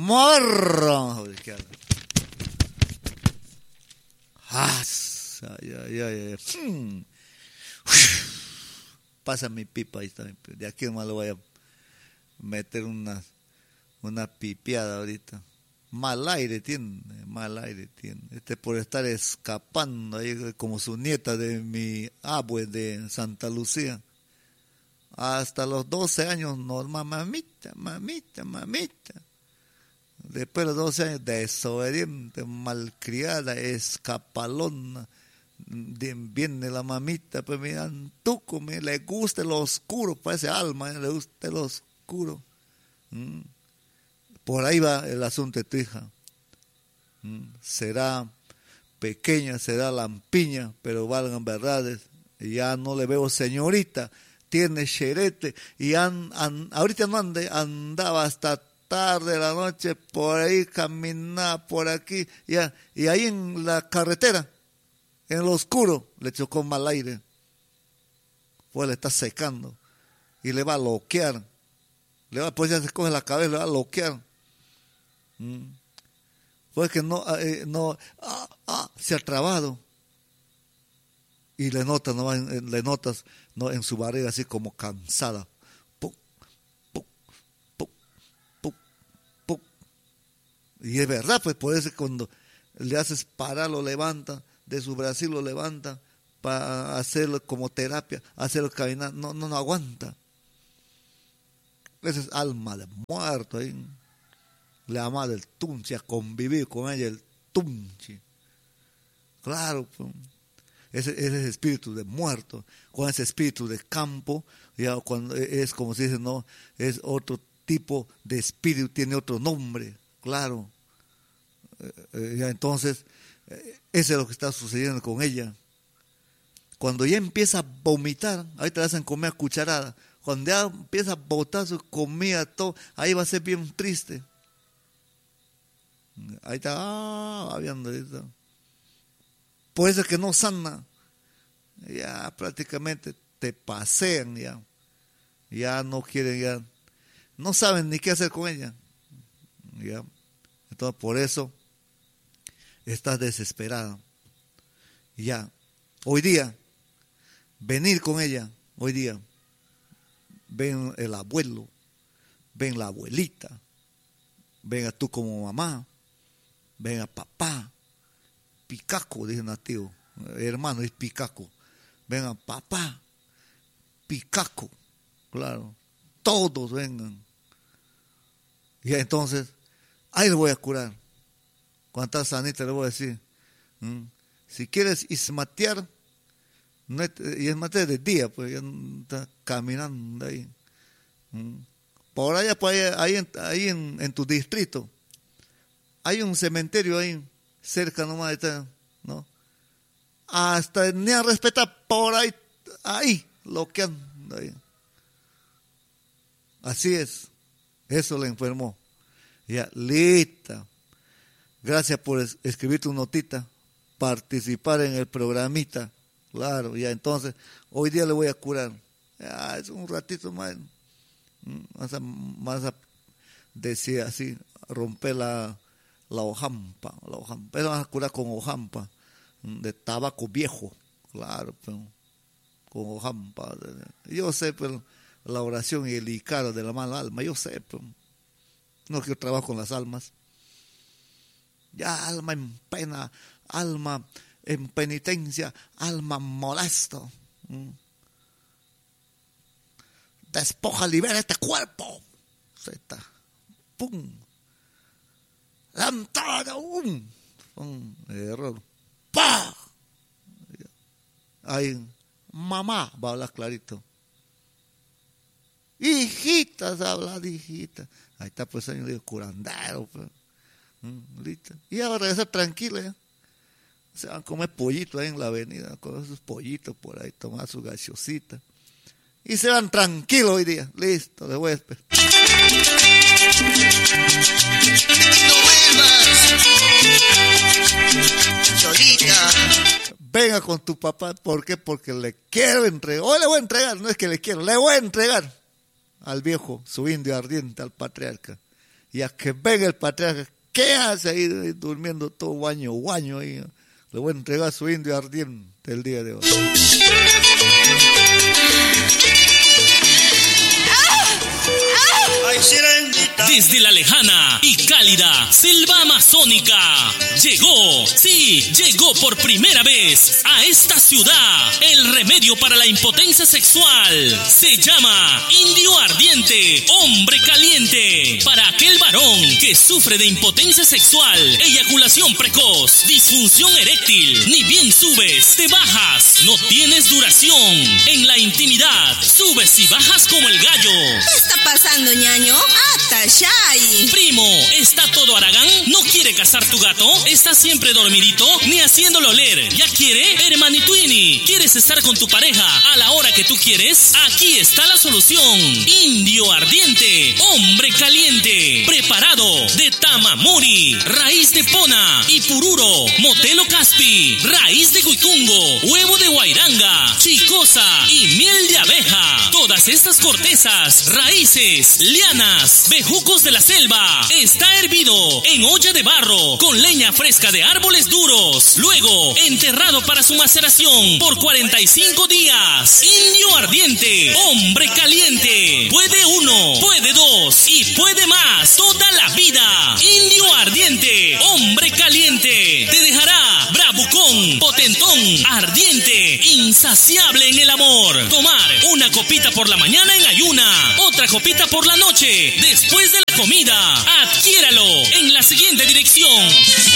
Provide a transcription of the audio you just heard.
morro. Pasa mi pipa, ahí está mi pipa. De aquí nomás le voy a meter una pipiada ahorita. Mal aire tiene. Por estar escapando ahí como su nieta de mi abue de Santa Lucía. Hasta los 12 años, normal, mamita. Después de los 12 años, desobediente, malcriada, escapalona. Viene la mamita, pues me antuco, le gusta lo oscuro, parece alma, le gusta lo oscuro. Por ahí va el asunto de tu hija. Será pequeña, será lampiña, pero valgan verdades. Ya no le veo señorita, tiene xerete, y ahorita no andaba hasta tarde de la noche, por ahí caminaba por aquí, ya, y ahí en la carretera, en lo oscuro, le chocó mal aire. Pues le está secando, y le va a loquear. Pues ya se coge la cabeza, le va a loquear. Pues que se ha trabado. Y le notas ¿no? En su barriga así como cansada. Puc, puc, puc, puc, puc. Y es verdad, pues por eso cuando le haces parar, lo levanta, de su brasil lo levanta, para hacerlo como terapia, hacerlo caminar, no aguanta. Esa es alma de muerto ahí. La ama del tunchi, a convivir con ella el tunchi. Claro, pues. Ese espíritu de muerto, con ese espíritu de campo, ya cuando es como se dice, no, es otro tipo de espíritu, tiene otro nombre, claro. Ya entonces, eso es lo que está sucediendo con ella. Cuando ya empieza a vomitar, ahí te la hacen comer a cucharada. Cuando ya empieza a botar su comida, todo, ahí va a ser bien triste. Ahí está, viendo esto. Por eso es que no sana, ya prácticamente te pasean, ya no quieren, ya no saben ni qué hacer con ella, ya. Entonces por eso estás desesperada, ya. Hoy día, venir con ella, hoy día, ven el abuelo, ven la abuelita, ven a tú como mamá, ven a papá, Picaco, dice nativo, hermano es Picaco. Vengan, papá, Picaco, claro, todos vengan. Y entonces, ahí le voy a curar. Cuando está sanita le voy a decir, si quieres ismatear, y ismatear de día, pues ya está caminando ahí. Por allá, ahí en tu distrito, hay un cementerio ahí, cerca nomás está, ¿no? Hasta ni a respetar por ahí, lo que anda ahí. Así es, eso le enfermó. Ya, lista. Gracias por escribir tu notita, participar en el programita, claro, ya entonces, hoy día le voy a curar. Ya, es un ratito más, más a decir así, romper la hojampa. Eso vas a curar con hojampa de tabaco viejo, claro, pero con hojampa. Yo sé, pero la oración y el icaro de la mala alma, yo sé, pero no quiero trabajar con las almas. Ya, alma en pena, alma en penitencia, alma molesto. Despoja, libera este cuerpo. Zeta. Pum. Lantada, error. ¡Pah! Ahí, mamá va a hablar clarito. Hijitas, habla de hijitas. Ahí está, pues, señor, digo, curandero, pues. Listo. Y ya va a regresar tranquila, ya. Se van a comer pollito ahí en la avenida, con esos pollitos por ahí, tomar su gaseosita. Y se van tranquilos hoy día. Listo, de huésped. Solita. Venga con tu papá, ¿por qué? Porque le quiero entregar, o le voy a entregar, no es que le quiero, le voy a entregar al viejo, su indio ardiente, al patriarca. Ya que venga el patriarca, ¿qué hace ahí durmiendo todo guaño ahí? Le voy a entregar su indio ardiente el día de hoy. Desde la lejana y cálida selva amazónica llegó por primera vez a esta ciudad el remedio para la impotencia sexual. Se llama Indio Ardiente, Hombre Caliente. Para aquel varón que sufre de impotencia sexual, eyaculación precoz, disfunción eréctil, ni bien subes, te bajas, no tienes duración. En la intimidad, subes y bajas como el gallo. ¿Qué está pasando, ñaño? ¡Atashai! Primo, ¿está todo haragán? ¿No quiere cazar tu gato? ¿Está siempre dormidito? Ni haciéndolo oler. ¿Ya quiere? Hermanituini, ¿quieres estar con tu pareja a la hora que tú quieres? Aquí está la solución. Indio Ardiente, Hombre Caliente. Preparado de tamamuri, raíz de pona y pururo, motelo caspi, raíz de guicungo, huevo de guairanga, chicosa y miel de abeja. Todas estas cortezas, raíces, lianas, bejucos de la selva. Está hervido en olla de barro con leña fresca de árboles duros. Luego, enterrado para su maceración por 45 días. Indio Ardiente, Hombre Caliente. Puede uno, puede dos y puede más toda la vida. Indio Ardiente, Hombre Caliente. Te dejará bravucón, potentón, ardiente, insaciable en el amor. Tomar una copita por la mañana en ayuna, otra copita por la noche, después de la comida. Adquiéralo en la siguiente dirección.